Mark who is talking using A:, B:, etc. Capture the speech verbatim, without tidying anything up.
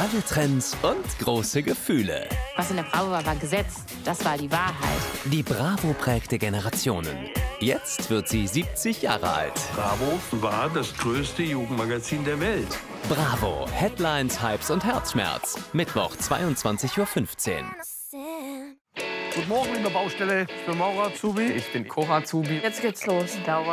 A: Alle Trends und große Gefühle.
B: Was in der Bravo war, war Gesetz. Das war die Wahrheit.
A: Die Bravo prägte Generationen. Jetzt wird sie siebzig Jahre alt.
C: Bravo war das größte Jugendmagazin der Welt.
A: Bravo. Headlines, Hypes und Herzschmerz. Mittwoch, zweiundzwanzig Uhr fünfzehn.
D: Guten Morgen, liebe Baustelle. Ich bin Maurer Azubi.
E: Ich bin Cora Azubi.
B: Jetzt geht's los. Dauer.